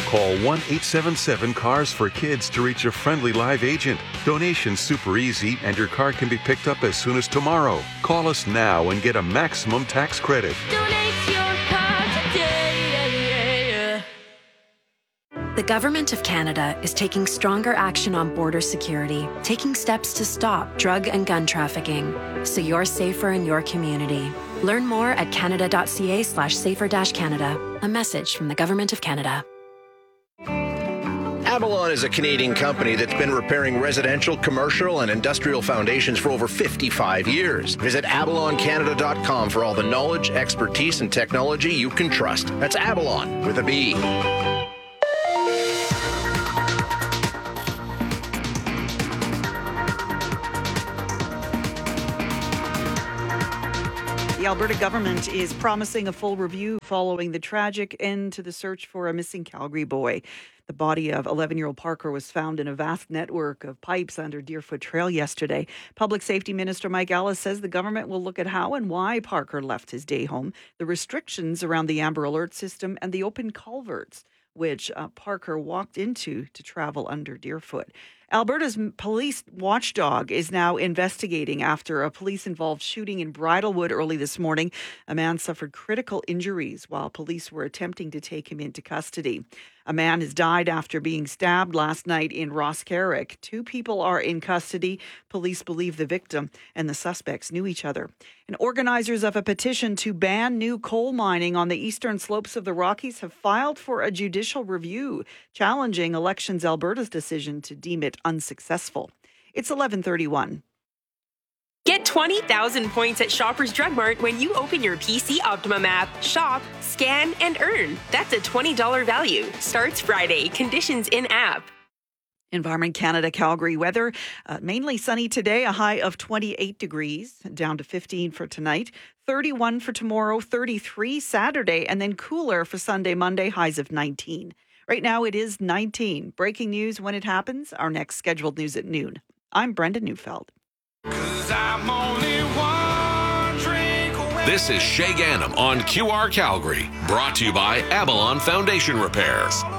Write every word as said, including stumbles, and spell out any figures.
Call one eight seven seven cars for kids to reach a friendly live agent. Donation's super easy and your car can be picked up as soon as tomorrow. Call us now and get a maximum tax credit. Donate your car today. The Government of Canada is taking stronger action on border security, taking steps to stop drug and gun trafficking, so you're safer in your community. Learn more at canada.ca slash safer dash Canada. A message from the Government of Canada. Avalon is a Canadian company that's been repairing residential, commercial, and industrial foundations for over fifty-five years. Visit avalon canada dot com for all the knowledge, expertise, and technology you can trust. That's Avalon with a B. The Alberta government is promising a full review following the tragic end to the search for a missing Calgary boy. The body of eleven-year-old Parker was found in a vast network of pipes under Deerfoot Trail yesterday. Public Safety Minister Mike Ellis says the government will look at how and why Parker left his day home, the restrictions around the Amber Alert system, and the open culverts which uh, Parker walked into to travel under Deerfoot. Alberta's police watchdog is now investigating after a police-involved shooting in Bridlewood early this morning. A man suffered critical injuries while police were attempting to take him into custody. A man has died after being stabbed last night in Roscarrick. Two people are in custody. Police believe the victim and the suspects knew each other. And organizers of a petition to ban new coal mining on the eastern slopes of the Rockies have filed for a judicial review, challenging Elections Alberta's decision to deem it unsuccessful. It's eleven thirty-one. Get twenty thousand points at Shoppers Drug Mart when you open your P C Optimum app. Shop, scan, and earn. That's a twenty dollars value. Starts Friday. Conditions in app. Environment Canada Calgary weather, uh, mainly sunny today, a high of twenty-eight degrees, down to fifteen for tonight, thirty-one for tomorrow, thirty-three Saturday, and then cooler for Sunday, Monday, highs of nineteen. Right now it is nineteen. Breaking news when it happens, our next scheduled news at noon. I'm Brenda Neufeld. This is Shay Gannam on Q R Calgary, brought to you by Avalon Foundation Repairs.